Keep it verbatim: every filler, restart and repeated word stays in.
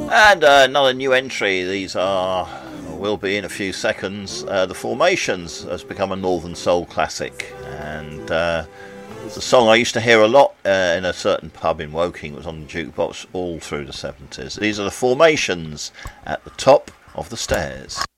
And uh, another new entry. These are, will be in a few seconds. Uh, the Formations has become a Northern Soul classic, and uh, it's a song I used to hear a lot uh, in a certain pub in Woking. It was on the jukebox all through the seventies. These are the Formations at the top of the stairs.